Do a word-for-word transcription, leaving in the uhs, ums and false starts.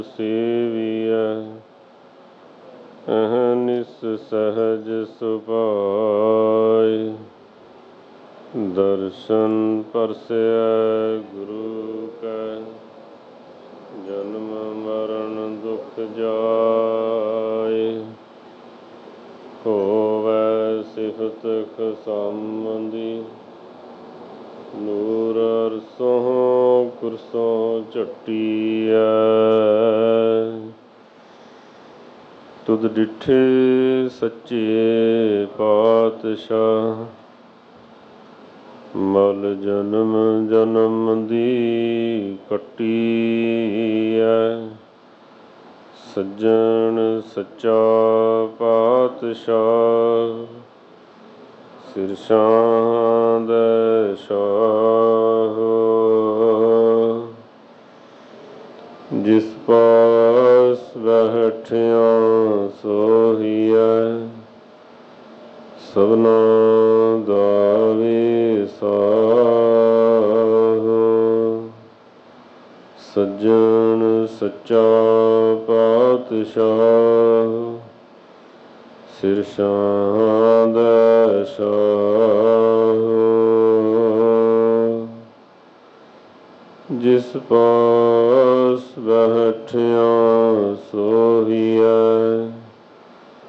ਸੇਵੀਐ ਅਹਨਿਸ ਸਹਜ ਸੁਭਾਇ। ਦਰਸ਼ਨ ਪਰਸੈ ਗੁਰੂ ਕੈ ਜਨਮ ਮਰਨ ਦੁਖ ਜਾਇ। ਹੋਵੈ ਸਿਫਤ ਖਸਮੰਦੀ ਨੂਰ ਅਰਸੋਂ ਕੁਰਸੋਂ ਝਟੀਐ। ਤੁਧ ਡਿਠੇ ਸੱਚੇ ਪਾਤਸ਼ਾਹ ਮਲ ਜਨਮ ਜਨਮ ਦੀ ਕੱਟੀਐ। ਸੱਜਣ ਸੱਚਾ ਪਾਤਸ਼ਾਹ ਸਿਰ ਸ਼ਾਂਦ ਸ਼ਾਹ। ਜਿਸ ਪਾਸ ਬੈਠਿਆ ਸੋਹੀਐ ਸਭਨਾ ਦਾ ਵਿਸਾਹ। ਸੱਜਣ ਸੱਚਾ ਪਾਤਸ਼ਾਹ ਸਿਰ ਸ਼ਾਂਦ ਸ਼ਾਹ। ਜਿਸ ਪਾਸ ਬੈਠਿਆ